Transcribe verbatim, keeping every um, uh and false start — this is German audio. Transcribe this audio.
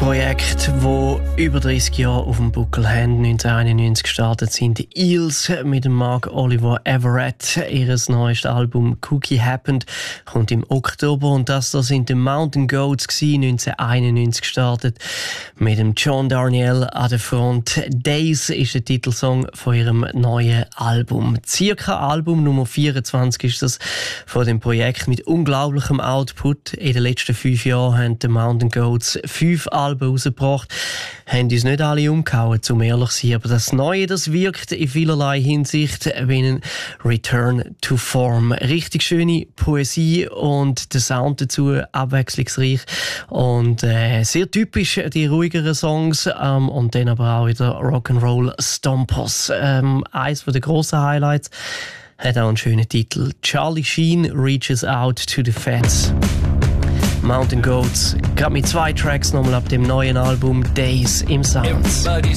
Projekt, wo über dreißig Jahre auf dem Buckel haben, neunzehnhunderteinundneunzig gestartet sind die Eels mit dem Mark Oliver Everett. Ihr neuestes Album Cookie Happened kommt im Oktober und das da sind die Mountain Goats gewesen, neunzehnhunderteinundneunzig gestartet mit dem John Darnielle an der Front. Days ist der Titelsong von ihrem neuen Album. Circa Album Nummer vierundzwanzig ist das von dem Projekt mit unglaublichem Output. In den letzten fünf Jahren haben die Mountain Goats fünf Alben rausgebracht, haben uns nicht alle umgehauen, um ehrlich zu sein, aber das Neue, das wirkt in vielerlei Hinsicht wie ein Return to Form. Richtig schöne Poesie und der Sound dazu abwechslungsreich und äh, sehr typisch die ruhigeren Songs ähm, und dann aber auch wieder Rock'n'Roll Stompers. Ähm, eins der grossen Highlights hat auch einen schönen Titel. Charlie Sheen reaches out to the fans. Mountain Goats, gerade mit zwei Tracks nochmal ab dem neuen Album Days im Sounds.